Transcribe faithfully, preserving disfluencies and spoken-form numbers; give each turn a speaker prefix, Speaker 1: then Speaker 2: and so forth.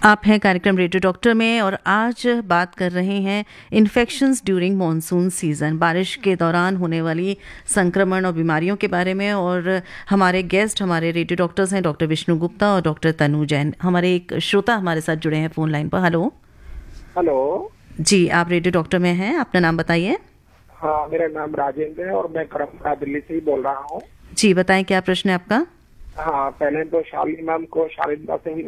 Speaker 1: आप हैं कार्यक्रम रेडियो डॉक्टर में और आज बात कर रहे हैं इन्फेक्शंस ड्यूरिंग मॉनसून सीज़न, बारिश के दौरान होने वाली संक्रमण और बीमारियों के बारे में। और हमारे गेस्ट हमारे रेडियो डॉक्टर्स हैं डॉक्टर विष्णु गुप्ता और डॉक्टर तनु जैन। हमारे एक श्रोता हमारे साथ जुड़े हैं फ़ोन लाइन पर। हेलो
Speaker 2: हेलो
Speaker 1: जी, आप रेडियो डॉक्टर में हैं, अपना नाम बताइए।
Speaker 2: हाँ, मेरा नाम राजेंद्र है और मैं करमपुरा दिल्ली से ही बोल रहा हूँ।
Speaker 1: जी बताएं, क्या प्रश्न है आपका?
Speaker 2: हाँ, पहले तो शालिनी मैम को शालीनता से ही